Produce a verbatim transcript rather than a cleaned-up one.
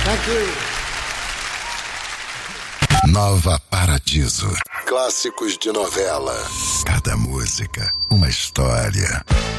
Thank you. Nova Paradiso. Clássicos de novela. Cada música, uma história.